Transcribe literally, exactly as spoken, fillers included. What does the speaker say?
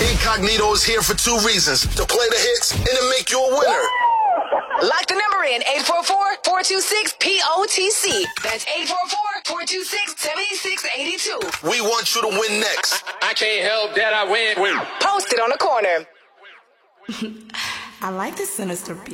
Incognito is here for two reasons: to play the hits and to make you a winner. Lock the number in eight four four, four two six, P O T C. That's eight four four, four two six, seven six eight two. We want you to win next. I can't help that I win. win. Post it on the corner. I like the sinister